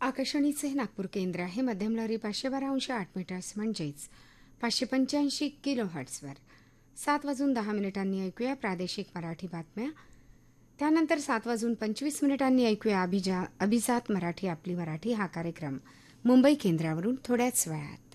आकाशवाणीचे नागपूर केंद्र आहे. मध्यम लहरी 512.8 मीटर्स म्हणजेच 585 किलो हर्ट्सवर 7:10 ऐकूया प्रादेशिक मराठी बातम्या. त्यानंतर 7:25 ऐकूया अभिजात मराठी आपली मराठी हा कार्यक्रम मुंबई केंद्रावरून थोड्याच वेळात.